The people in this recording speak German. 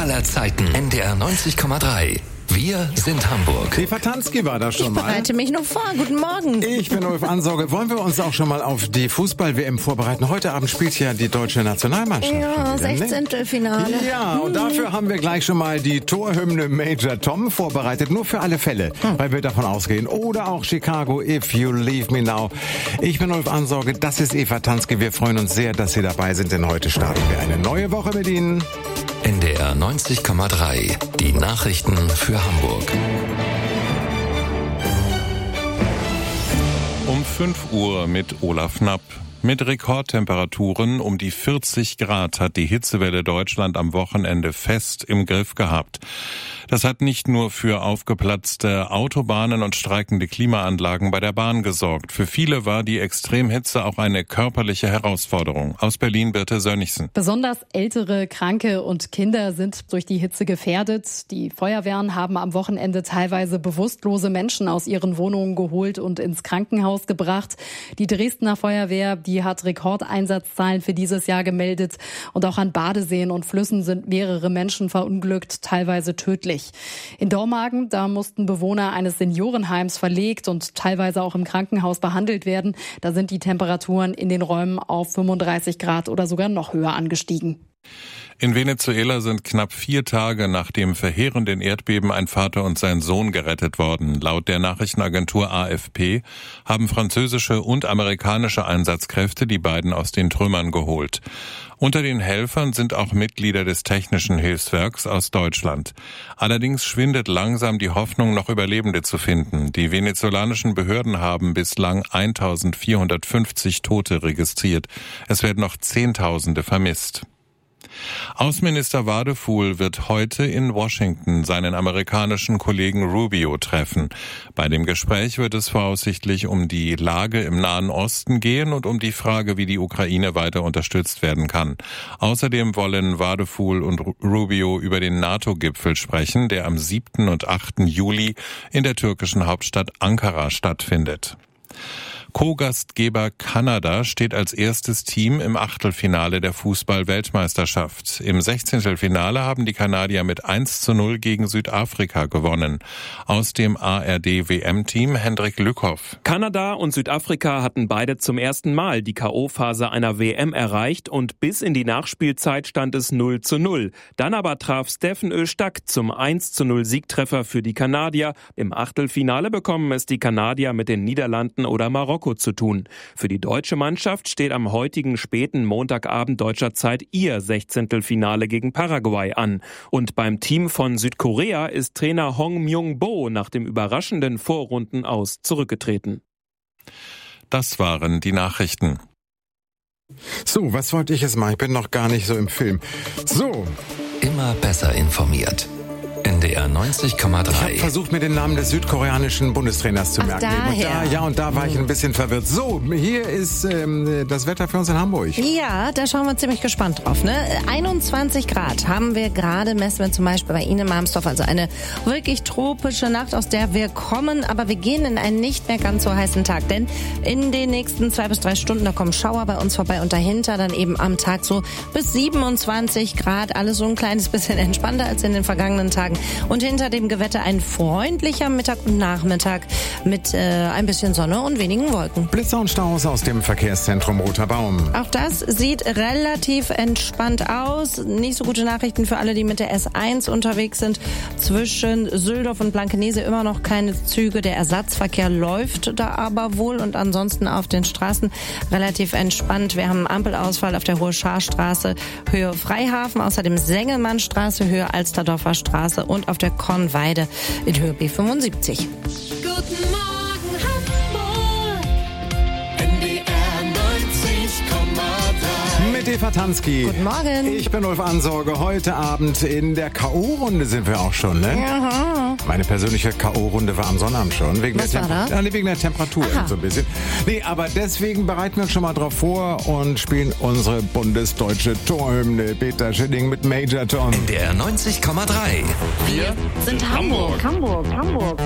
aller Zeiten. NDR 90,3. Wir sind Hamburg. Eva Tansky war da schon mal. Ich bereite mich noch vor. Guten Morgen. Ich bin Ulf Ansorge. Wollen wir uns auch schon mal auf die Fußball-WM vorbereiten? Heute Abend spielt ja die deutsche Nationalmannschaft. Ja, 16. Finale. Ja, und dafür haben wir gleich schon mal die Torhymne Major Tom vorbereitet. Nur für alle Fälle, weil wir davon ausgehen. Oder auch Chicago, If You Leave Me Now. Ich bin Ulf Ansorge, das ist Eva Tansky. Wir freuen uns sehr, dass Sie dabei sind, denn heute starten wir eine neue Woche mit Ihnen. NDR 90,3. Die Nachrichten für Hamburg. Um 5 Uhr mit Olaf Knapp. Mit Rekordtemperaturen um die 40 Grad hat die Hitzewelle Deutschland am Wochenende fest im Griff gehabt. Das hat nicht nur für aufgeplatzte Autobahnen und streikende Klimaanlagen bei der Bahn gesorgt. Für viele war die Extremhitze auch eine körperliche Herausforderung. Aus Berlin Birte Sönnigsen. Besonders ältere, Kranke und Kinder sind durch die Hitze gefährdet. Die Feuerwehren haben am Wochenende teilweise bewusstlose Menschen aus ihren Wohnungen geholt und ins Krankenhaus gebracht. Die Dresdner Feuerwehr, die hat Rekordeinsatzzahlen für dieses Jahr gemeldet. Und auch an Badeseen und Flüssen sind mehrere Menschen verunglückt, teilweise tödlich. In Dormagen, da mussten Bewohner eines Seniorenheims verlegt und teilweise auch im Krankenhaus behandelt werden. Da sind die Temperaturen in den Räumen auf 35 Grad oder sogar noch höher angestiegen. In Venezuela sind knapp 4 Tage nach dem verheerenden Erdbeben ein Vater und sein Sohn gerettet worden. Laut der Nachrichtenagentur AFP haben französische und amerikanische Einsatzkräfte die beiden aus den Trümmern geholt. Unter den Helfern sind auch Mitglieder des Technischen Hilfswerks aus Deutschland. Allerdings schwindet langsam die Hoffnung, noch Überlebende zu finden. Die venezolanischen Behörden haben bislang 1450 Tote registriert. Es werden noch Zehntausende vermisst. Außenminister Wadefuhl wird heute in Washington seinen amerikanischen Kollegen Rubio treffen. Bei dem Gespräch wird es voraussichtlich um die Lage im Nahen Osten gehen und um die Frage, wie die Ukraine weiter unterstützt werden kann. Außerdem wollen Wadefuhl und Rubio über den NATO-Gipfel sprechen, der am 7. und 8. Juli in der türkischen Hauptstadt Ankara stattfindet. Co-Gastgeber Kanada steht als erstes Team im Achtelfinale der Fußball-Weltmeisterschaft. Im 16. Finale haben die Kanadier mit 1:0 gegen Südafrika gewonnen. Aus dem ARD-WM-Team Hendrik Lückhoff. Kanada und Südafrika hatten beide zum ersten Mal die K.O.-Phase einer WM erreicht und bis in die Nachspielzeit stand es 0:0. Dann aber traf Steffen Öztag zum 1:0 Siegtreffer für die Kanadier. Im Achtelfinale bekommen es die Kanadier mit den Niederlanden oder Marokko zu tun. Für die deutsche Mannschaft steht am heutigen späten Montagabend deutscher Zeit ihr 16. Finale gegen Paraguay an. Und beim Team von Südkorea ist Trainer Hong Myung-bo nach dem überraschenden Vorrundenaus zurückgetreten. Das waren die Nachrichten. So, was wollte ich jetzt machen? Ich bin noch gar nicht so im Film. So. Immer besser informiert. NDR 90,3. Ich habe versucht, mir den Namen des südkoreanischen Bundestrainers zu merken. Und da war ich ein bisschen verwirrt. So, hier ist das Wetter für uns in Hamburg. Ja, da schauen wir ziemlich gespannt drauf. 21 Grad haben wir gerade, messen wir zum Beispiel bei Ihnen in Marmsdorf. Also eine wirklich tropische Nacht, aus der wir kommen. Aber wir gehen in einen nicht mehr ganz so heißen Tag. Denn in den nächsten 2 bis 3 Stunden, da kommen Schauer bei uns vorbei. Und dahinter dann eben am Tag so bis 27 Grad. Alles so ein kleines bisschen entspannter als in den vergangenen Tagen. Und hinter dem Gewitter ein freundlicher Mittag und Nachmittag mit ein bisschen Sonne und wenigen Wolken. Blitzer und Staus aus dem Verkehrszentrum Roter Baum. Auch das sieht relativ entspannt aus. Nicht so gute Nachrichten für alle, die mit der S1 unterwegs sind. Zwischen Süldorf und Blankenese immer noch keine Züge. Der Ersatzverkehr läuft da aber wohl und ansonsten auf den Straßen relativ entspannt. Wir haben Ampelausfall auf der Hohe Scharstraße, Höhe Freihafen, außerdem Sengelmannstraße, Höhe Alsterdorfer Straße und auf der Kornweide in Höhe B75. Guten Morgen Hamburg, NDR 90,3. Mit Eva Tansky. Guten Morgen. Ich bin Ulf Ansorge. Heute Abend in der K.O.-Runde sind wir auch schon, ne? Ja. Meine persönliche K.O.-Runde war am Sonnabend schon. Wegen der Temperatur so ein bisschen. Nee, aber deswegen bereiten wir uns schon mal drauf vor und spielen unsere bundesdeutsche Torhymne. Peter Schilling mit Major Tom. NDR 90,3. Wir sind Hamburg. Hamburg.